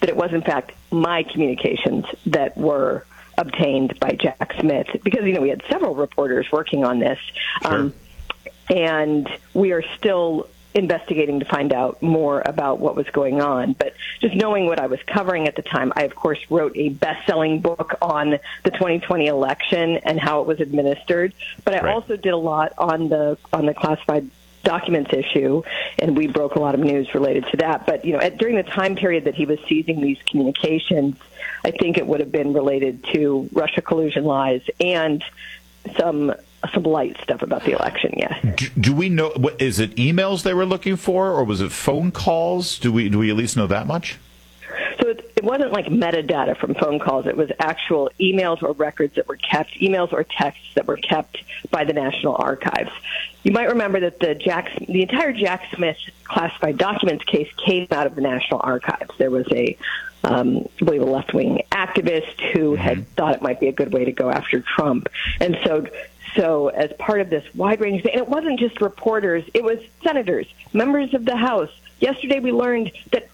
that it was, in fact, my communications that were obtained by Jack Smith, because, we had several reporters working on this. Sure. And we are still investigating to find out more about what was going on. But just knowing what I was covering at the time, I, of course, wrote a best-selling book on the 2020 election and how it was administered. But I also did a lot on the classified documents issue, and we broke a lot of news related to that. But, during the time period that he was seizing these communications, I think it would have been related to Russia collusion lies and some light stuff about the election, yes. Do we know, is it emails they were looking for, or was it phone calls? Do we at least know that much? So it wasn't like metadata from phone calls. It was actual emails or records that were kept, emails or texts that were kept by the National Archives. You might remember that the entire Jack Smith classified documents case came out of the National Archives. There was I believe a left-wing activist who had thought it might be a good way to go after Trump. And so as part of this wide-ranging thing, and it wasn't just reporters, it was senators, members of the House. Yesterday we learned that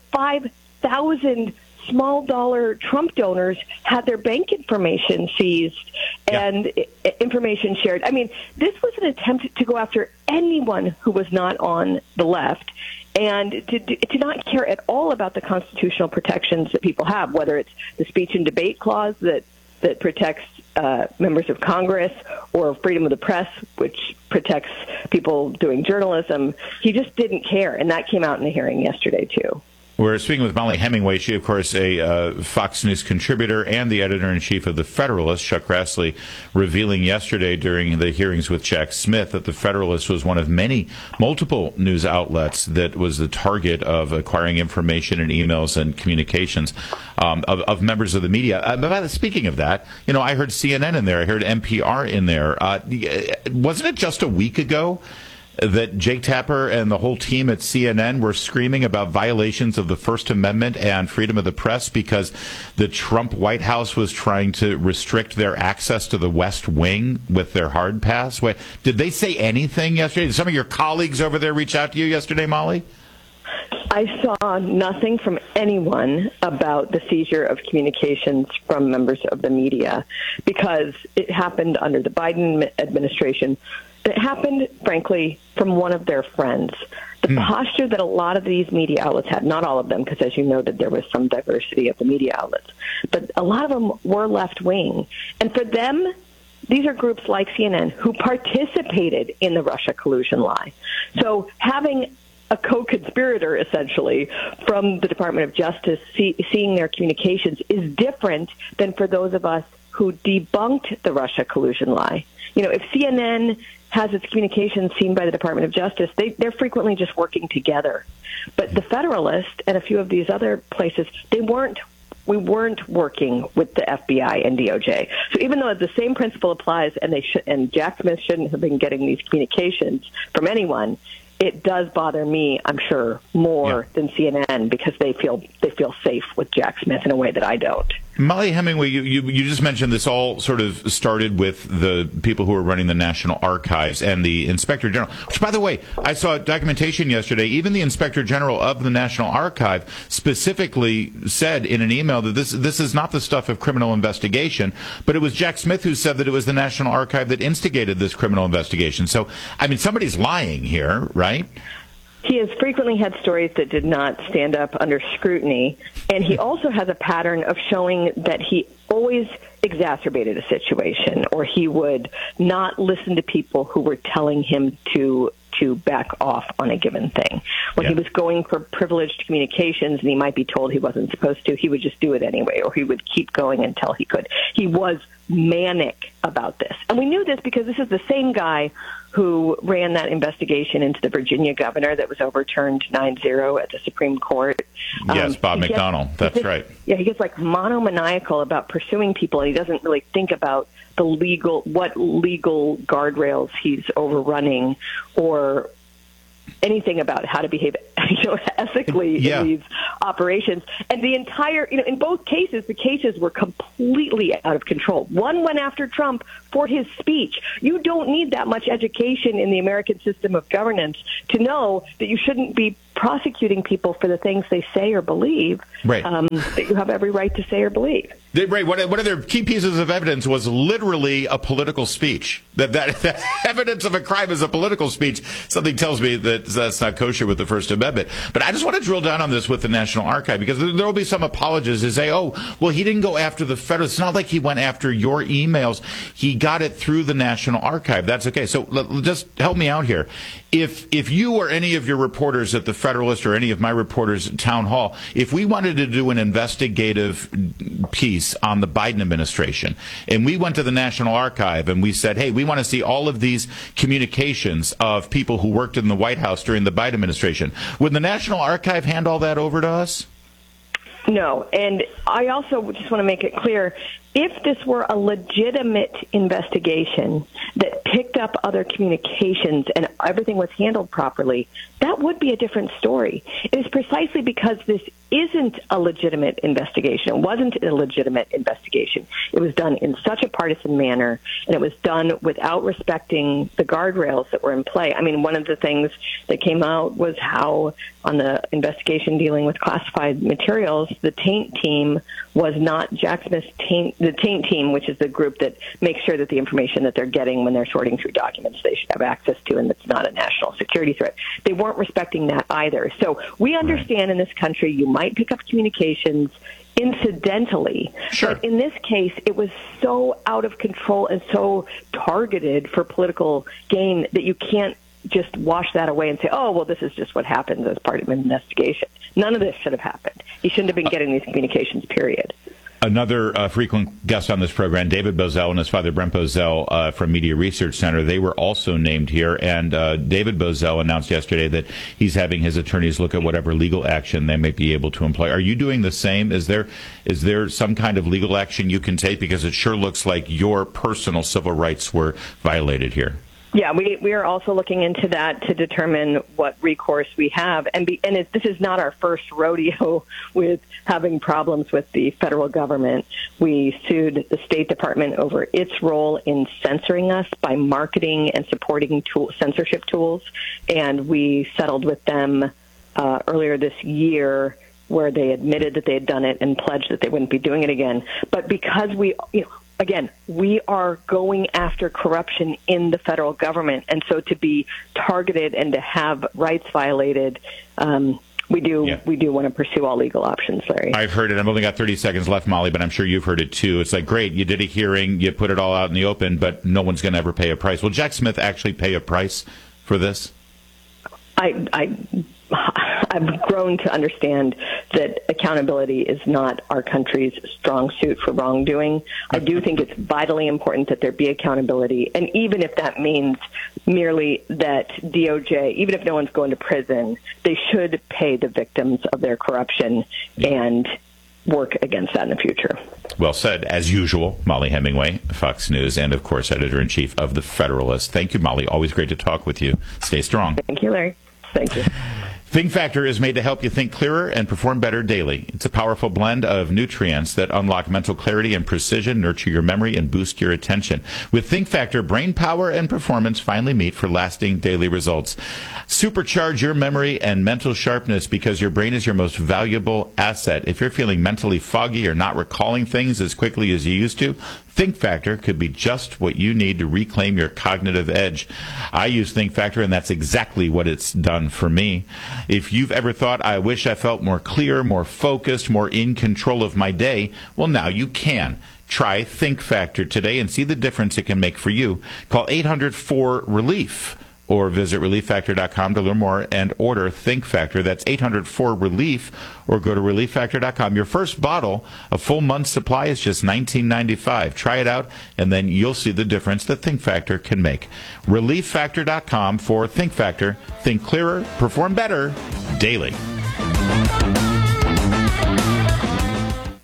5,000 small-dollar Trump donors had their bank information seized and information shared. I mean, this was an attempt to go after anyone who was not on the left and to not care at all about the constitutional protections that people have, whether it's the speech and debate clause that protects members of Congress, or freedom of the press, which protects people doing journalism. He just didn't care, and that came out in the hearing yesterday, too. We're speaking with Mollie Hemingway. She, of course, a Fox News contributor and the editor-in-chief of The Federalist. Chuck Grassley revealing yesterday during the hearings with Jack Smith that The Federalist was one of multiple news outlets that was the target of acquiring information and emails and communications of members of the media. Speaking of that, I heard CNN in there. I heard NPR in there. Wasn't it just a week ago that Jake Tapper and the whole team at CNN were screaming about violations of the First Amendment and freedom of the press because the Trump White House was trying to restrict their access to the West Wing with their hard pass? Did they say anything yesterday? Did some of your colleagues over there reach out to you yesterday, Mollie? I saw nothing from anyone about the seizure of communications from members of the media because it happened under the Biden administration. It happened, frankly, from one of their friends. The posture that a lot of these media outlets had, not all of them, because as you noted, there was some diversity of the media outlets, but a lot of them were left-wing. And for them, these are groups like CNN who participated in the Russia collusion lie. So having a co-conspirator, essentially, from the Department of Justice seeing their communications is different than for those of us who debunked the Russia collusion lie. If CNN has its communications seen by the Department of Justice, they're frequently just working together. But the Federalist and a few of these other places, we weren't working with the FBI and DOJ. So even though the same principle applies, and Jack Smith shouldn't have been getting these communications from anyone, it does bother me, I'm sure, more than CNN because they feel safe with Jack Smith in a way that I don't. Mollie Hemingway, you just mentioned this all sort of started with the people who were running the National Archives and the Inspector General, which, by the way, I saw documentation yesterday. Even the Inspector General of the National Archive specifically said in an email that this is not the stuff of criminal investigation, but it was Jack Smith who said that it was the National Archive that instigated this criminal investigation. So, I mean, somebody's lying here, right? He has frequently had stories that did not stand up under scrutiny, and he also has a pattern of showing that he always exacerbated a situation, or he would not listen to people who were telling him to back off on a given thing. When he was going for privileged communications and he might be told he wasn't supposed to, he would just do it anyway, or he would keep going until he could. He was manic about this. And we knew this because this is the same guy who ran that investigation into the Virginia governor that was overturned 9-0 at the Supreme Court. Yes, Bob McDonnell. That's right. Yeah, he gets monomaniacal about pursuing people, and he doesn't really think about what legal guardrails he's overrunning or anything about how to behave ethically in these operations. And the entire, in both cases, the cases were completely out of control. One went after Trump for his speech. You don't need that much education in the American system of governance to know that you shouldn't be prosecuting people for the things they say or believe, right. That you have every right to say or believe. Right. One of their key pieces of evidence was literally a political speech. That evidence of a crime is a political speech. Something tells me that that's not kosher with the First Amendment. But I just want to drill down on this with the National Archive, because there will be some apologists who say, oh, well, he didn't go after the federal. It's not like he went after your emails. He got it through the National Archive. That's okay. So just help me out here. If you or any of your reporters at the Federalist or any of my reporters at Town Hall, if we wanted to do an investigative piece on the Biden administration, and we went to the National Archive and we said, hey, we want to see all of these communications of people who worked in the White House during the Biden administration, would the National Archive hand all that over to us? No, and I also just want to make it clear, if this were a legitimate investigation that picked up other communications and everything was handled properly, that would be a different story. It is precisely because this isn't a legitimate investigation. It wasn't a legitimate investigation. It was done in such a partisan manner, and it was done without respecting the guardrails that were in play. I mean, one of the things that came out was how on the investigation dealing with classified materials, the taint team was not Jack Smith's the taint team, which is the group that makes sure that the information that they're getting when they're sorting through documents they should have access to, and it's not a national security threat. They weren't respecting that either. So we understand in this country you might pick up communications incidentally, sure. But in this case, it was so out of control and so targeted for political gain that you can't just wash that away and say, oh, well, this is just what happens as part of an investigation. None of this should have happened. He shouldn't have been getting these communications, period. Another frequent guest on this program, David Bozell and his father, Brent Bozell, from Media Research Center, they were also named here. And David Bozell announced yesterday that he's having his attorneys look at whatever legal action they may be able to employ. Are you doing the same? Is there some kind of legal action you can take? Because it sure looks like your personal civil rights were violated here. Yeah, we are also looking into that to determine what recourse we have. This is not our first rodeo with having problems with the federal government. We sued the State Department over its role in censoring us by marketing and supporting censorship tools, and we settled with them earlier this year, where they admitted that they had done it and pledged that they wouldn't be doing it again. But because again, we are going after corruption in the federal government, and so to be targeted and to have rights violated, we do want to pursue all legal options, Larry. I've heard it. I've only got 30 seconds left, Molly, but I'm sure you've heard it too. It's like, great, you did a hearing, you put it all out in the open, but no one's going to ever pay a price. Will Jack Smith actually pay a price for this? I've grown to understand that accountability is not our country's strong suit for wrongdoing. I do think it's vitally important that there be accountability, and even if that means merely that DOJ, even if no one's going to prison, they should pay the victims of their corruption and work against that in the future. Well said. As usual, Molly Hemingway, Fox News, and, of course, Editor-in-Chief of The Federalist. Thank you, Molly. Always great to talk with you. Stay strong. Thank you, Larry. Thank you. Think Factor is made to help you think clearer and perform better daily. It's a powerful blend of nutrients that unlock mental clarity and precision, nurture your memory, and boost your attention. With Think Factor, brain power and performance finally meet for lasting daily results. Supercharge your memory and mental sharpness, because your brain is your most valuable asset. If you're feeling mentally foggy or not recalling things as quickly as you used to, Think Factor could be just what you need to reclaim your cognitive edge. I use Think Factor, and that's exactly what it's done for me. If you've ever thought, I wish I felt more clear, more focused, more in control of my day, well, now you can. Try Think Factor today and see the difference it can make for you. Call 800-4RELIEF or visit ReliefFactor.com to learn more and order Think Factor. That's 800-4RELIEF, or go to ReliefFactor.com. Your first bottle, a full month's supply, is just $19.95. Try it out, and then you'll see the difference that Think Factor can make. ReliefFactor.com for Think Factor. Think clearer, perform better, daily.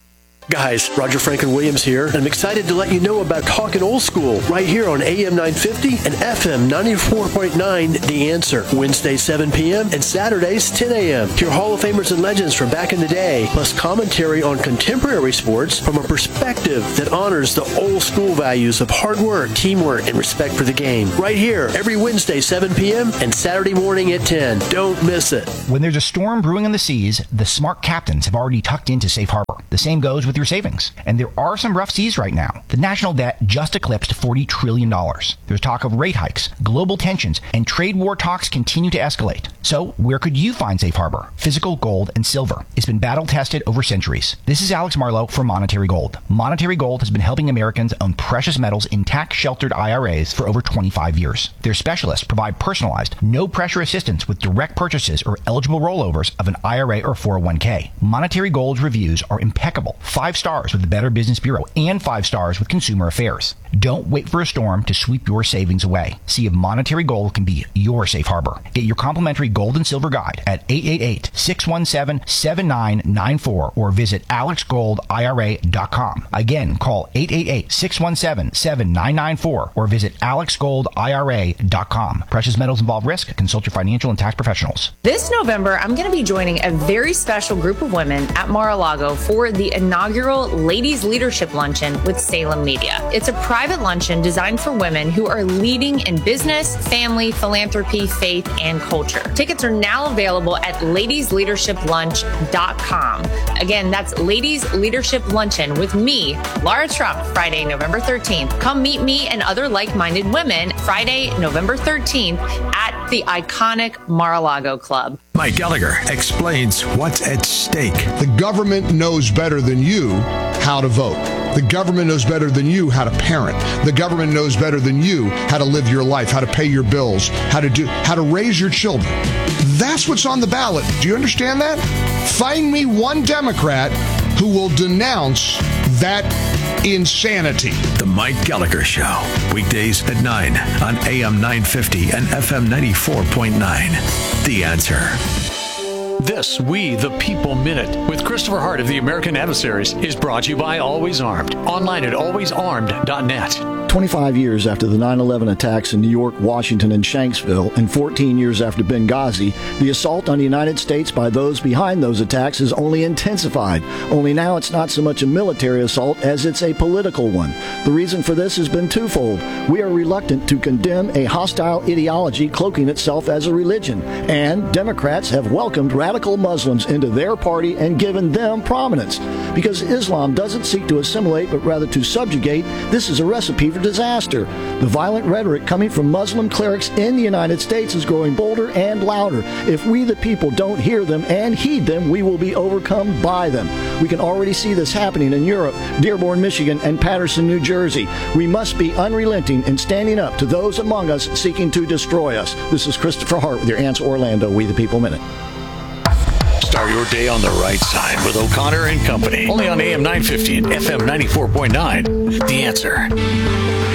Guys, Roger Franklin-Williams here, and I'm excited to let you know about Talkin' Old School right here on AM 950 and FM 94.9 The Answer. Wednesdays 7 p.m. and Saturdays 10 a.m. Hear Hall of Famers and legends from back in the day, plus commentary on contemporary sports from a perspective that honors the old school values of hard work, teamwork, and respect for the game. Right here, every Wednesday 7 p.m. and Saturday morning at 10. Don't miss it. When there's a storm brewing on the seas, the smart captains have already tucked into safe harbor. The same goes with your savings. And there are some rough seas right now. The national debt just eclipsed $40 trillion. There's talk of rate hikes, global tensions, and trade war talks continue to escalate. So where could you find safe harbor? Physical gold and silver. It's been battle tested over centuries. This is Alex Marlowe for Monetary Gold. Monetary Gold has been helping Americans own precious metals in tax-sheltered IRAs for over 25 years. Their specialists provide personalized, no-pressure assistance with direct purchases or eligible rollovers of an IRA or 401k. Monetary Gold's reviews are impeccable. 5 stars with the Better Business Bureau and 5 stars with Consumer Affairs. Don't wait for a storm to sweep your savings away. See if Monetary Gold can be your safe harbor. Get your complimentary gold and silver guide at 888-617-7994 or visit alexgoldira.com. Again, call 888-617-7994 or visit alexgoldira.com. Precious metals involve risk. Consult your financial and tax professionals. This November, I'm going to be joining a very special group of women at Mar-a-Lago for the inaugural Ladies Leadership Luncheon with Salem Media. It's a private luncheon designed for women who are leading in business, family, philanthropy, faith, and culture. Tickets are now available at ladiesleadershiplunch.com. Again, that's Ladies Leadership Luncheon with me, Laura Trump, Friday, November 13th. Come meet me and other like-minded women Friday, November 13th at the iconic Mar-a-Lago Club. Mike Gallagher explains what's at stake. The government knows better than you how to vote. The government knows better than you how to parent. The government knows better than you how to live your life, how to pay your bills, how to raise your children. That's what's on the ballot. Do you understand that? Find me one Democrat who will denounce that insanity. The Mike Gallagher Show. Weekdays at 9 on AM 950 and FM 94.9. The Answer. This We the People Minute with Christopher Hart of the American Adversaries is brought to you by Always Armed. Online at alwaysarmed.net. 25 years after the 9/11 attacks in New York, Washington, and Shanksville, and 14 years after Benghazi, the assault on the United States by those behind those attacks has only intensified. Only now it's not so much a military assault as it's a political one. The reason for this has been twofold. We are reluctant to condemn a hostile ideology cloaking itself as a religion, and Democrats have welcomed radical Muslims into their party and given them prominence. Because Islam doesn't seek to assimilate, but rather to subjugate, this is a recipe for disaster. The violent rhetoric coming from Muslim clerics in the United States is growing bolder and louder. If we the people don't hear them and heed them, we will be overcome by them. We can already see this happening in Europe, Dearborn, Michigan, and Patterson, New Jersey. We must be unrelenting in standing up to those among us seeking to destroy us. This is Christopher Hart with your Answer Orlando We the People Minute. Start your day on the right side with O'Connor and Company. Only on AM 950 and FM 94.9. The Answer.